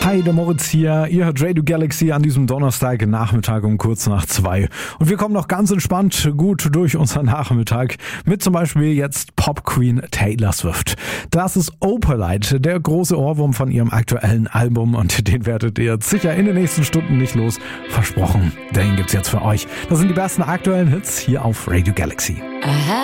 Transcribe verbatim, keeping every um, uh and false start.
Hi, der Moritz hier. Ihr hört Radio Galaxy an diesem Donnerstag Nachmittag um kurz nach zwei. Und wir kommen noch ganz entspannt gut durch unseren Nachmittag mit zum Beispiel jetzt Pop Queen Taylor Swift. Das ist Opalite, der große Ohrwurm von ihrem aktuellen Album, und den werdet ihr jetzt sicher in den nächsten Stunden nicht los. Versprochen, den gibt's jetzt für euch. Das sind die besten aktuellen Hits hier auf Radio Galaxy. Aha.